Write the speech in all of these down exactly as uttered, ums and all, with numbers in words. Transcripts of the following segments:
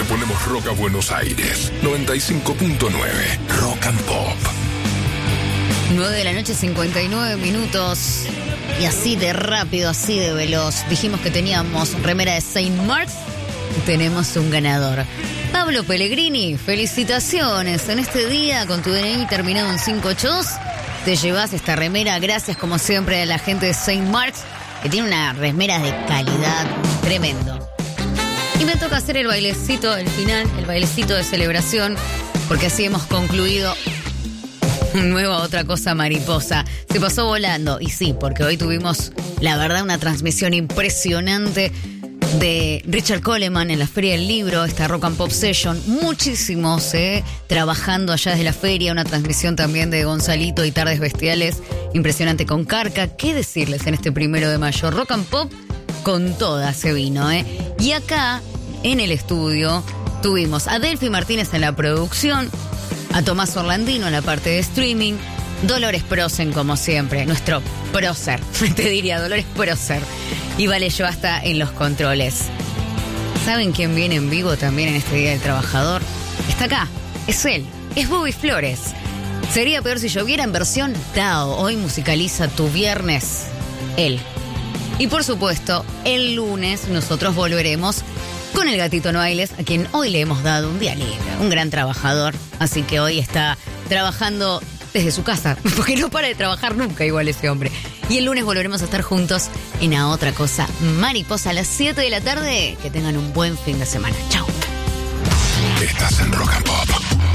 ponemos rock a Buenos Aires. noventa y cinco punto nueve. Rock and Pop. nueve de la noche, cincuenta y nueve minutos. Y así de rápido, así de veloz. Dijimos que teníamos remera de Saint Mark's. Tenemos un ganador. Pablo Pellegrini, felicitaciones. En este día, con tu D N I terminado en cinco ochenta y dos, te llevas esta remera. Gracias, como siempre, a la gente de Saint Mark's, que tiene una remera de calidad tremendo. Y me toca hacer el bailecito del final, el bailecito de celebración, porque así hemos concluido nueva otra cosa mariposa. Se pasó volando. Y sí, porque hoy tuvimos, la verdad, una transmisión impresionante de Richard Coleman en la Feria del Libro, esta Rock and Pop Session. Muchísimos, eh, trabajando allá desde la feria. Una transmisión también de Gonzalito y Tardes Bestiales, impresionante con Carca. ¿Qué decirles en este primero de mayo? Rock and Pop con toda se vino, ¿eh? Y acá, en el estudio, tuvimos a Delphi Martínez en la producción, a Tomás Orlandino en la parte de streaming, Dolores Prosen, como siempre, nuestro prócer, te diría, Dolores Prócer, y Vale Yoasta en los controles. ¿Saben quién viene en vivo también en este Día del Trabajador? Está acá, es él, es Bobby Flores. Sería peor si lloviera en versión Tao. Hoy musicaliza tu viernes, él. Y por supuesto, el lunes nosotros volveremos con el Gatito Noailes, a quien hoy le hemos dado un día libre, un gran trabajador, así que hoy está trabajando desde su casa, porque no para de trabajar nunca igual ese hombre. Y el lunes volveremos a estar juntos en A Otra Cosa Mariposa a las siete de la tarde. Que tengan un buen fin de semana. Chao. Estás en Rock and Pop.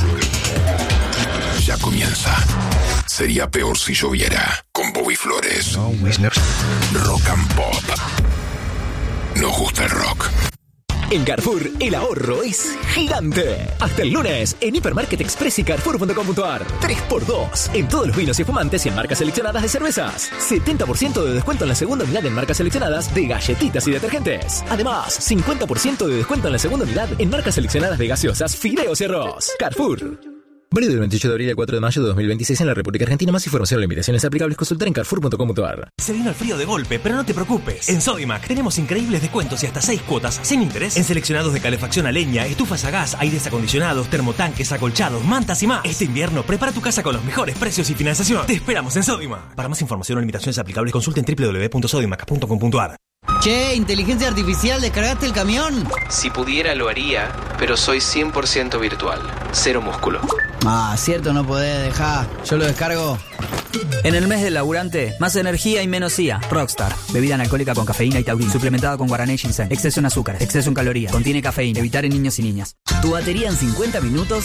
Ya comienza. Sería peor si lloviera. Con Bobby Flores. Rock and Pop. Nos gusta el rock. En Carrefour, el ahorro es gigante. Hasta el lunes, en Hipermarket Express y Carrefour punto com punto a r. tres por dos en todos los vinos y espumantes y en marcas seleccionadas de cervezas. setenta por ciento de descuento en la segunda unidad en marcas seleccionadas de galletitas y detergentes. Además, cincuenta por ciento de descuento en la segunda unidad en marcas seleccionadas de gaseosas, fideos y arroz. Carrefour. Válido del veintiocho de abril al cuatro de mayo de dos mil veintiséis en la República Argentina. Más información o limitaciones aplicables consultar en Carrefour punto com punto a r. Se vino el frío de golpe, pero no te preocupes. En Sodimac tenemos increíbles descuentos y hasta seis cuotas sin interés en seleccionados de calefacción a leña, estufas a gas, aires acondicionados, termotanques, acolchados, mantas y más. Este invierno prepara tu casa con los mejores precios y financiación. Te esperamos en Sodimac. Para más información o limitaciones aplicables consulta en doble u doble u doble u punto sodimac punto com punto a r. Che, inteligencia artificial, ¿descargaste el camión? Si pudiera lo haría, pero soy cien por ciento virtual. Cero músculo. Ah, cierto, no podés dejar. Yo lo descargo. En el mes del laburante, más energía y menos I A. Rockstar. Bebida analcohólica con cafeína y taurina. Suplementada con guaraná y ginseng. Exceso en azúcares. Exceso en calorías. Contiene cafeína. Evitar en niños y niñas. Tu batería en cincuenta minutos